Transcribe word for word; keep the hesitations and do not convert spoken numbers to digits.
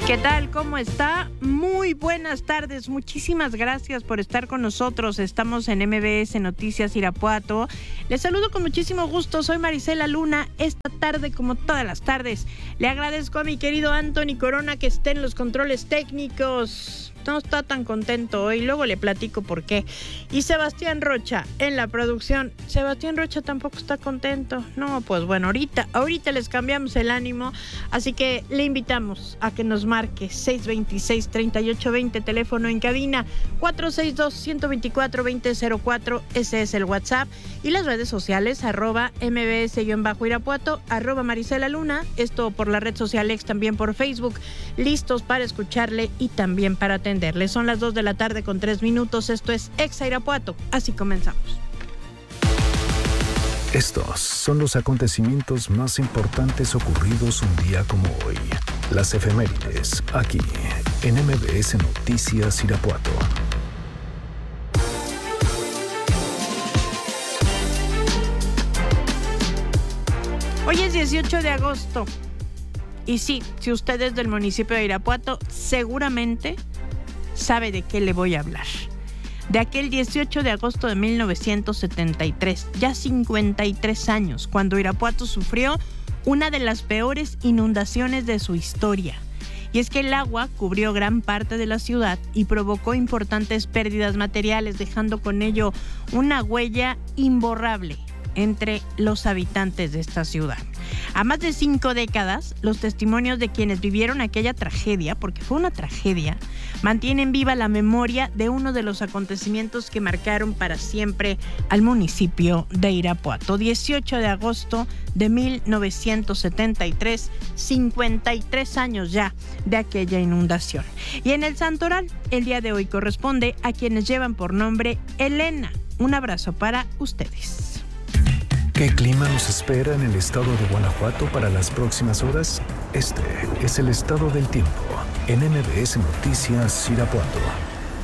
¿Qué tal? ¿Cómo está? Muy buenas tardes. Muchísimas gracias por estar con nosotros. Estamos en M B S Noticias Irapuato. Les saludo con muchísimo gusto. Soy Marisela Luna. Esta tarde, como todas las tardes, le agradezco a mi querido Anthony Corona que esté en los controles técnicos. No está tan contento hoy, luego le platico por qué. Y Sebastián Rocha en la producción. Sebastián Rocha tampoco está contento. No, pues bueno, ahorita, ahorita les cambiamos el ánimo. Así que le invitamos a que nos marque seis veintiséis, treinta y ocho veinte, teléfono en cabina, cuatro seis dos, uno dos cuatro, dos cero cero cuatro, ese es el WhatsApp. Y las redes sociales, arroba mbs-irapuato, arroba Marisela Luna, esto por la red social X, también por Facebook, listos para escucharle y también para atenderle. Son las dos de la tarde con tres minutos, esto es Exa Irapuato, así comenzamos. Estos son los acontecimientos más importantes ocurridos un día como hoy. Las efemérides, aquí, en M B S Noticias Irapuato. Hoy es dieciocho de agosto. Y sí, si usted es del municipio de Irapuato, seguramente sabe de qué le voy a hablar. De aquel dieciocho de agosto de mil novecientos setenta y tres, ya cincuenta y tres años, cuando Irapuato sufrió una de las peores inundaciones de su historia. Y es que el agua cubrió gran parte de la ciudad y provocó importantes pérdidas materiales, dejando con ello una huella imborrable entre los habitantes de esta ciudad. A más de cinco décadas, los testimonios de quienes vivieron aquella tragedia, porque fue una tragedia, mantienen viva la memoria de uno de los acontecimientos que marcaron para siempre al municipio de Irapuato. dieciocho de agosto de mil novecientos setenta y tres, cincuenta y tres años ya de aquella inundación. Y en el santoral, el día de hoy corresponde a quienes llevan por nombre Elena. Un abrazo para ustedes. ¿Qué clima nos espera en el estado de Guanajuato para las próximas horas? Este es el estado del tiempo en M B S Noticias Irapuato.